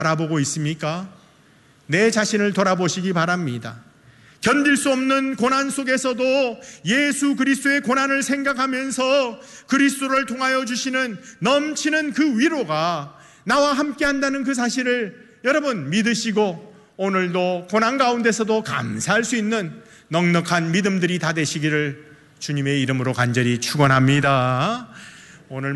바라보고 있습니까? 내 자신을 돌아보시기 바랍니다. 견딜 수 없는 고난 속에서도 예수 그리스도의 고난을 생각하면서 그리스도를 통하여 주시는 넘치는 그 위로가 나와 함께 한다는 그 사실을 여러분 믿으시고 오늘도 고난 가운데서도 감사할 수 있는 넉넉한 믿음들이 다 되시기를 주님의 이름으로 간절히 축원합니다. 오늘